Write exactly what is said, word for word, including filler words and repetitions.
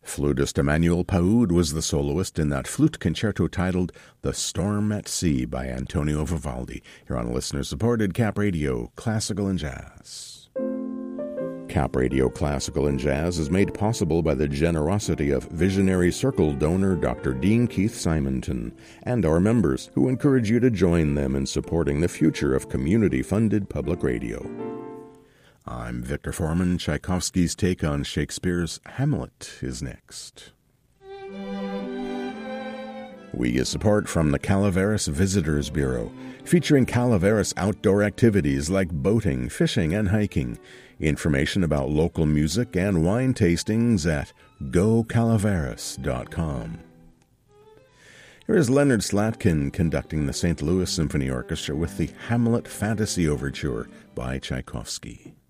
Flutist Emmanuel Paoud was the soloist in that flute concerto titled The Storm at Sea by Antonio Vivaldi, here on listener-supported Cap Radio Classical and Jazz. Cap Radio Classical and Jazz is made possible by the generosity of Visionary Circle donor Doctor Dean Keith Simonton and our members, who encourage you to join them in supporting the future of community-funded public radio. I'm Victor Foreman. Tchaikovsky's take on Shakespeare's Hamlet is next. We get support from the Calaveras Visitors Bureau, featuring Calaveras outdoor activities like boating, fishing, and hiking. Information about local music and wine tastings at go calaveras dot com. Here is Leonard Slatkin conducting the Saint Louis Symphony Orchestra with the Hamlet Fantasy Overture by Tchaikovsky.